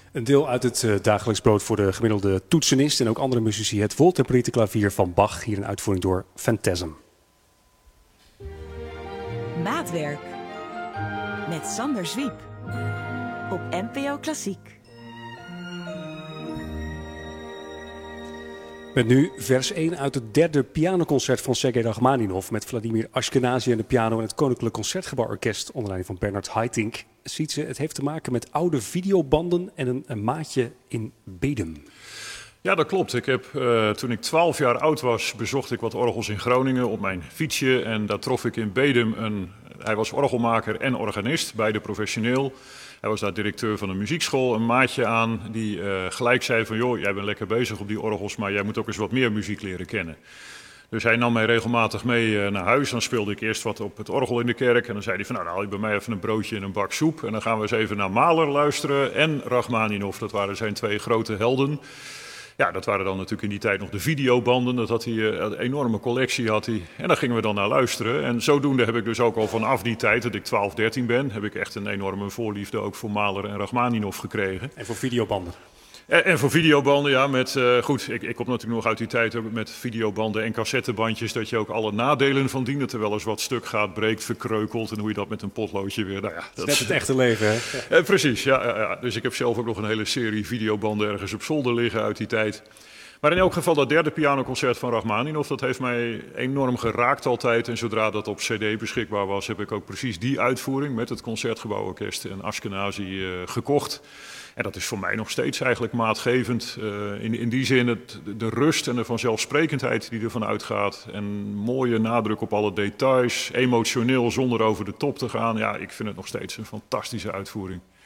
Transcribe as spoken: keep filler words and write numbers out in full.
Een deel uit het uh, dagelijks brood voor de gemiddelde toetsenist en ook andere muzici. Het voltemperierte klavier van Bach, hier een uitvoering door Phantasm. Maatwerk met Sander Zwiep op N P O Klassiek. Met nu vers één uit het derde pianoconcert van Sergei Rachmaninov met Vladimir Ashkenazy aan de piano en het Koninklijk Concertgebouworkest onder leiding van Bernard Haitink. Sietse, het heeft te maken met oude videobanden en een, een maatje in Bedum. Ja, dat klopt. Ik heb, uh, toen ik twaalf jaar oud was, bezocht ik wat orgels in Groningen op mijn fietsje. En daar trof ik in Bedum een... Hij was orgelmaker en organist, beide professioneel. Hij was daar directeur van een muziekschool, een maatje aan die uh, gelijk zei van... joh, jij bent lekker bezig op die orgels, maar jij moet ook eens wat meer muziek leren kennen. Dus hij nam mij regelmatig mee uh, naar huis. Dan speelde ik eerst wat op het orgel in de kerk. En dan zei hij van, nou, dan haal je bij mij even een broodje en een bak soep. En dan gaan we eens even naar Mahler luisteren en Rachmaninov. Dat waren zijn twee grote helden. Ja, dat waren dan natuurlijk in die tijd nog de videobanden. Dat had hij, een enorme collectie had hij. En daar gingen we dan naar luisteren. En zodoende heb ik dus ook al vanaf die tijd, dat ik twaalf, dertien ben... heb ik echt een enorme voorliefde ook voor Mahler en Rachmaninov gekregen. En voor videobanden? En, en voor videobanden, ja. Met, uh, goed, ik, ik kom natuurlijk nog uit die tijd ook met videobanden en cassettebandjes... dat je ook alle nadelen van dient. Dat er wel eens wat stuk gaat, breekt, verkreukelt... en hoe je dat met een potloodje weer... Nou ja, dat, dat is net het echte leven, hè? Ja. Uh, precies, ja, ja, ja. Dus ik heb zelf ook nog een hele serie videobanden ergens op zolder liggen uit die tijd. Maar in elk geval dat derde pianoconcert van Rachmaninov... dat heeft mij enorm geraakt altijd. En zodra dat op cd beschikbaar was... heb ik ook precies die uitvoering met het Concertgebouworkest en Ashkenazy uh, gekocht... En dat is voor mij nog steeds eigenlijk maatgevend. Uh, in, in die zin het, de rust en de vanzelfsprekendheid die ervan uitgaat. En mooie nadruk op alle details. Emotioneel zonder over de top te gaan. Ja, ik vind het nog steeds een fantastische uitvoering.